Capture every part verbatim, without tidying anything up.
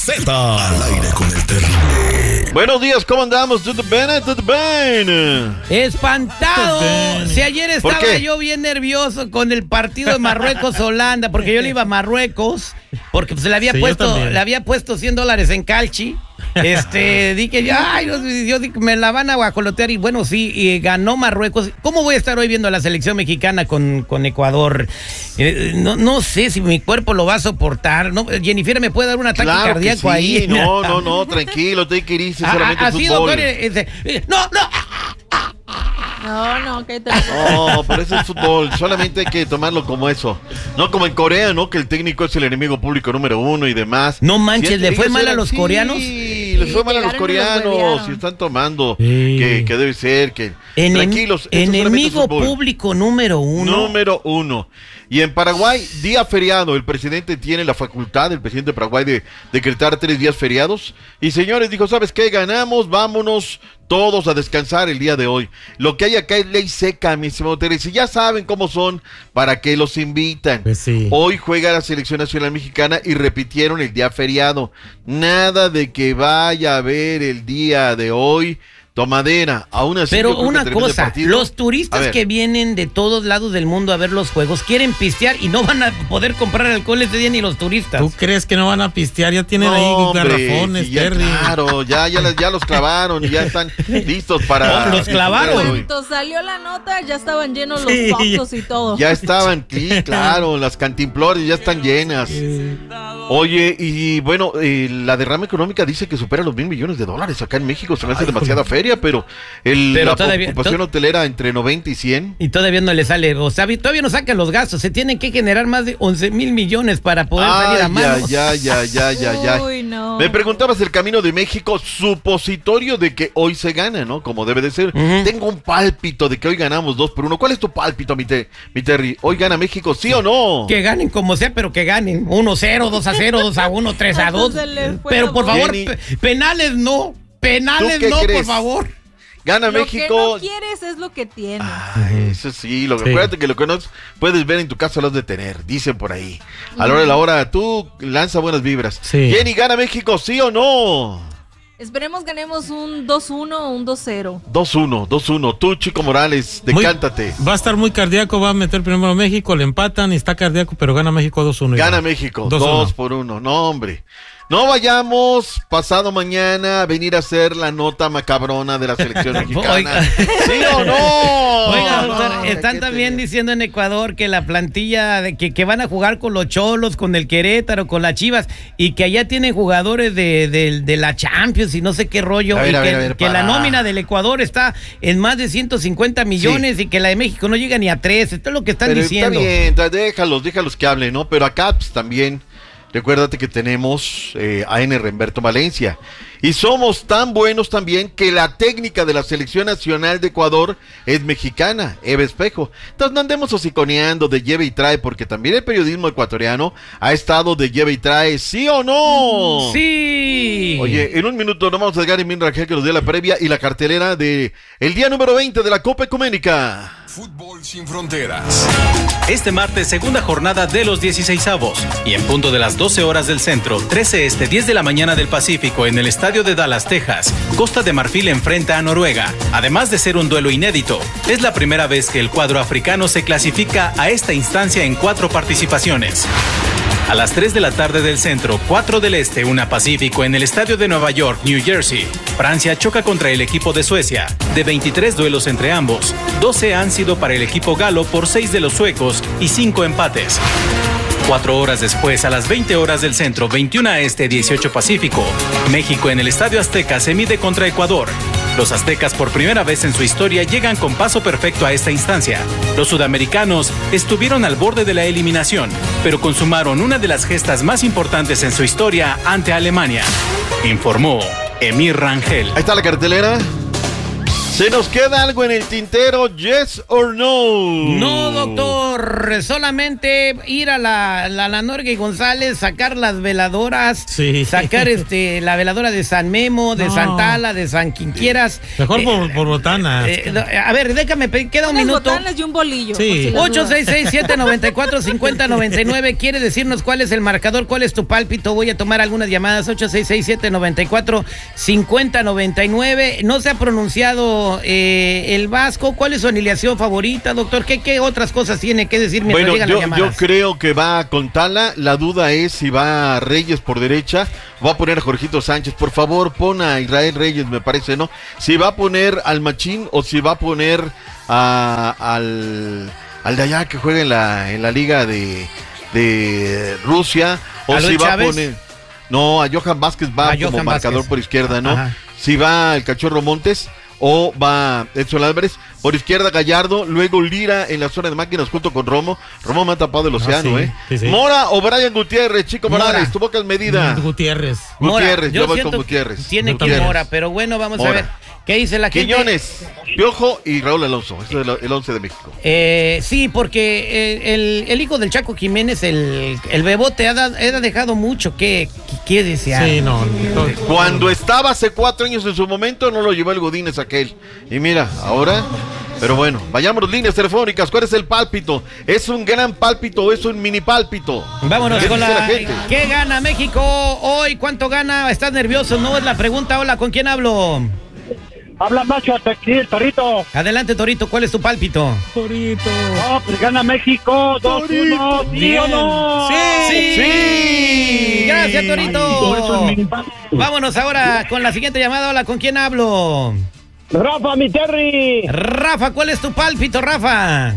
Z al aire con el terrible. Buenos días, ¿cómo andamos? ¿Todo bien? ¿Todo bien? Espantado. Si ayer estaba yo bien nervioso con el partido de Marruecos-Holanda, porque yo le iba a Marruecos, porque pues le había sí, puesto le había puesto cien dólares en calchi. Este, dije, ay, yo, yo dije, me la van a guajolotear y bueno, sí, y ganó Marruecos. ¿Cómo voy a estar hoy viendo a la selección mexicana con, con Ecuador? Eh, no, no sé si mi cuerpo lo va a soportar. ¿No? Jennifer, ¿me puede dar un ataque claro cardíaco sí. ahí? No, no, no, tranquilo, te que irse solamente así, fútbol. Doctor, eh, eh, no, no. No, no, ¿qué tal? No, pero eso es fútbol, solamente hay que tomarlo como eso. No como en Corea, ¿no? Que el técnico es el enemigo público número uno y demás. No manches, ¿le fue mal a eran, los sí, coreanos? Sí, les fue mal a los coreanos, si están tomando, sí. que, que debe ser, que... Enem tranquilos. Enemigo público número uno. Número uno. Y en Paraguay, día feriado, el presidente tiene la facultad, el presidente de Paraguay, de decretar tres días feriados. Y señores, dijo, ¿sabes qué? Ganamos, vámonos todos a descansar el día de hoy. Lo que hay acá es ley seca, mi estimado Teres. Y ya saben cómo son, para qué los invitan. Pues sí. Hoy juega la selección nacional mexicana y repitieron el día feriado. Nada de que vaya a haber el día de hoy tomadera, aún así. Pero una cosa, los turistas que vienen de todos lados del mundo a ver los juegos quieren pistear y no van a poder comprar alcohol ese día ni los turistas. ¿Tú crees que no van a pistear? Ya tienen no, ahí garrafones, sí, ya, Terry. Claro, ya, ya, ya los clavaron y ya están listos para... No, los clavaron. Cuando salió la nota ya estaban llenos los sí. pozos y todo. Ya estaban, sí, claro, las cantimplores ya están llenas. Sí. Oye, y bueno, eh, la derrama económica dice que supera los mil millones de dólares acá en México. Se me hace Ay, demasiada feria, pero, el, pero la todavía, ocupación hotelera entre noventa y cien. Y todavía no le sale, o sea, todavía no sacan los gastos. Se tienen que generar más de once mil millones para poder Ay, salir a mano. Ya, ya, ya, ya, ya. Uy, no. Me preguntabas el camino de México, supositorio de que hoy se gana, ¿no? Como debe de ser. Uh-huh. Tengo un pálpito de que hoy ganamos dos por uno. ¿Cuál es tu pálpito, mi, te, mi Terry? ¿Hoy gana México, sí o no? Que ganen como sea, pero que ganen. uno cero, dos a cero, dos a uno, tres a dos. Pero por favor, pe penales no. Penales no, crees? Por favor. Gana lo México. Lo que no quieres es lo que tienes. Ay, eso sí, lo que sí. Acuérdate que lo que no puedes ver en tu casa lo has de tener, dicen por ahí. A la hora de la hora, tú lanza buenas vibras. Sí. Jenny, ¿gana México, sí o no? Esperemos ganemos un dos uno o un dos cero. dos uno, dos uno. Tú, Chico Morales, decántate. Muy, va a estar muy cardíaco, va a meter primero a México, le empatan y está cardíaco, pero gana México dos uno. Gana México, dos por uno. No, hombre. No vayamos pasado mañana a venir a hacer la nota macabrona de la selección mexicana. Oiga. ¿Sí o no? Oiga, doctor, están también tener. diciendo en Ecuador que la plantilla, de que, que van a jugar con los Cholos, con el Querétaro, con las Chivas, y que allá tienen jugadores de, de, de la Champions y no sé qué rollo, ver, y que, ver, ver, que la nómina del Ecuador está en más de ciento cincuenta millones sí. y que la de México no llega ni a tres. Esto es lo que están Pero diciendo. Está bien, déjalos, déjalos que hablen, ¿no? Pero acá pues, también... Recuérdate que tenemos eh, a N. Remberto Valencia y somos tan buenos también que la técnica de la selección nacional de Ecuador es mexicana, Eva Espejo. Entonces no andemos hociconeando de lleve y trae, porque también el periodismo ecuatoriano ha estado de lleve y trae, ¿sí o no? Sí. Oye, en un minuto nos vamos a llegar en Min Rangel que nos dé la previa y la cartelera de el día número veinte de la Copa Ecuménica. Fútbol sin fronteras. Este martes, segunda jornada de los dieciseisavos. Y en punto de las doce horas del centro, trece este, diez de la mañana del Pacífico, en el estadio de Dallas, Texas, Costa de Marfil enfrenta a Noruega. Además de ser un duelo inédito, es la primera vez que el cuadro africano se clasifica a esta instancia en cuatro participaciones. A las tres de la tarde del centro, cuatro del este, una Pacífico, en el estadio de Nueva York, New Jersey. Francia choca contra el equipo de Suecia. De veintitrés duelos entre ambos, doce han sido para el equipo galo por seis de los suecos y cinco empates. Cuatro horas después, a las veinte horas del centro, veintiuna este, dieciocho Pacífico, México en el Estadio Azteca se mide contra Ecuador. Los aztecas por primera vez en su historia llegan con paso perfecto a esta instancia. Los sudamericanos estuvieron al borde de la eliminación, pero consumaron una de las gestas más importantes en su historia ante Alemania. Informó Emir Rangel. Ahí está la cartelera. ¿Se nos queda algo en el tintero? ¿Yes or no? No, doctor. Solamente ir a la, la, la Norga y González, sacar las veladoras, sí. sacar este la veladora de San Memo, de no. Santala, de San Quinquieras. Mejor eh, por, por botanas. Eh, a ver, déjame, queda un Unas minuto. botanas y un bolillo. Sí. ocho seis seis, siete nueve cuatro, cinco cero nueve nueve. ¿Quiere decirnos cuál es el marcador? ¿Cuál es tu pálpito? Voy a tomar algunas llamadas. ocho seis seis, siete nueve cuatro, cinco cero nueve nueve. No se ha pronunciado eh, el Vasco. ¿Cuál es su alineación favorita, doctor? ¿Qué, qué otras cosas tiene que decir mientras bueno, llegan yo, las llamadas? Yo creo que va con Tala. La duda es si va Reyes por derecha. Va a poner a Jorgito Sánchez. Por favor, pon a Israel Reyes, me parece, ¿no? Si va a poner al Machín o si va a poner a, al, al de allá que juega en la, en la liga de, de Rusia. O si va Chávez? a poner... No, a Johan Vázquez va a como Johan marcador Vázquez. por izquierda, ¿no? Ajá. Si va el Cachorro Montes o va Edson Álvarez, por izquierda Gallardo, luego Lira en la zona de máquinas junto con Romo. Romo me ha tapado el océano, ah, sí, ¿eh? Sí, sí. Mora o Brian Gutiérrez, Chico Mora. Morales, tu boca es medida. Gutiérrez. Gutiérrez, Mora, yo, yo voy con Gutiérrez. Tiene Gutiérrez. que Mora, pero bueno, vamos Mora. a ver. ¿Qué dice la gente? Quiñones, Piojo y Raúl Alonso. Ese es el, el once de México. Eh, sí, porque el, el hijo del Chaco Jiménez, el, el Bebote, ha, da, ha dejado mucho que, que, que desear. Sí, no, no. Cuando estaba hace cuatro años en su momento, no lo llevó el Godínez aquel. Y mira, ahora... Pero bueno, vayamos líneas telefónicas. ¿Cuál es el pálpito? ¿Es un gran pálpito o es un mini pálpito? Vámonos con la... la gente? ¿Qué gana México hoy? ¿Cuánto gana? ¿Estás nervioso? No es la pregunta. Hola, ¿con quién hablo? Habla Nacho hasta aquí, el Torito. Adelante, Torito, ¿cuál es tu pálpito? Torito. No, pues gana México, dos uno, ¿sí o no? Sí, sí, sí. Gracias, Torito. Ay, vámonos ahora con la siguiente llamada. Hola, ¿con quién hablo? Rafa, mi Terry. Rafa, ¿cuál es tu pálpito, Rafa?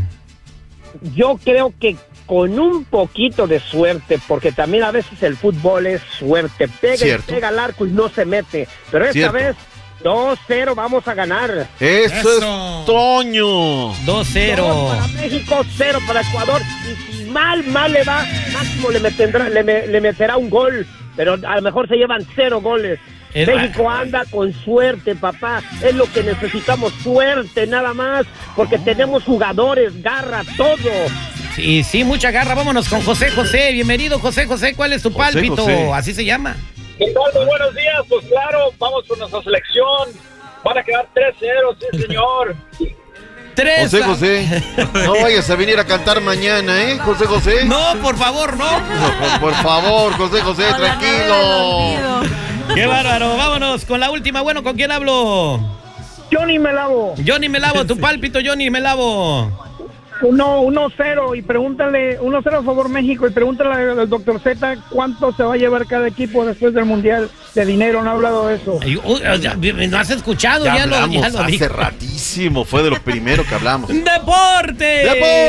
Yo creo que con un poquito de suerte, porque también a veces el fútbol es suerte. Pega y pega al arco y no se mete. Pero esta Cierto. vez... dos cero vamos a ganar. Eso, Eso. es Toño. dos cero. dos para México, cero para Ecuador. Y si mal, mal le va, máximo le, metendrá, le, le meterá un gol. Pero a lo mejor se llevan cero goles. Es México va. anda con suerte, papá. Es lo que necesitamos, suerte nada más. Porque tenemos jugadores, garra, todo. Sí, sí, mucha garra. Vámonos con José José. Bienvenido, José José. ¿Cuál es tu José, pálpito? José. Así se llama. ¿Qué tal? Muy buenos días. Pues claro, vamos con nuestra selección. Van a quedar tres cero, sí, señor. tres José José, no vayas a venir a cantar mañana, ¿eh, José José? No, por favor, no. no por, por favor, José José, Hola, tranquilo. No Qué bárbaro. Vámonos con la última. Bueno, ¿con quién hablo? Johnny Melavo. Johnny Melavo, tu pálpito, Johnny Melavo. Uno, uno cero y pregúntale, uno cero a favor México y pregúntale al doctor Z cuánto se va a llevar cada equipo después del Mundial de dinero. No ha hablado de eso. Ay, uh, ya, ¿no has escuchado? Ya, ya hablamos, lo, ya lo hace dijo. ratísimo, fue de lo primero que hablamos. ¡Deportes!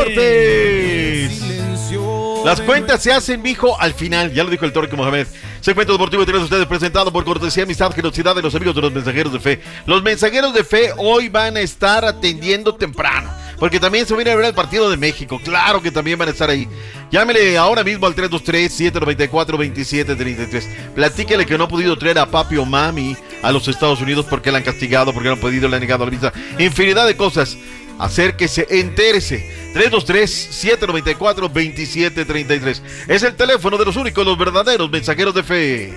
¡Deportes! Las cuentas se hacen, mijo, al final. Ya lo dijo el Torque Mohamed. Segmento deportivo tiene ustedes presentado por cortesía, amistad, generosidad de los amigos de los mensajeros de fe. Los mensajeros de fe hoy van a estar atendiendo temprano, porque también se viene a ver el partido de México. Claro que también van a estar ahí. Llámele ahora mismo al tres dos tres, siete nueve cuatro, dos siete tres tres. Platíquele que no ha podido traer a papi o mami a los Estados Unidos porque la han castigado, porque no han podido, le han negado la visa. Infinidad de cosas. Acérquese, entérese. tres dos tres, siete nueve cuatro, dos siete tres tres. Es el teléfono de los únicos, los verdaderos mensajeros de fe.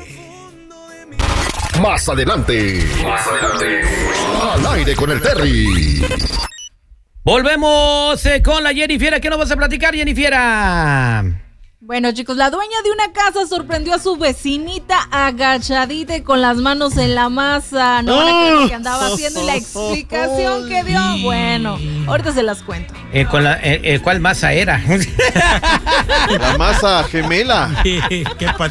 Más adelante. Más adelante. Al aire con el Terry. Volvemos eh, con la Jennifiera. ¿Qué nos vas a platicar, Jennifiera? Bueno, chicos, la dueña de una casa sorprendió a su vecinita agachadita y con las manos en la masa. No recuerdo qué andaba haciendo y la explicación que dio. Bueno, ahorita se las cuento. Eh, con la, eh, eh, ¿Cuál masa era? La masa gemela. ¿Qué, qué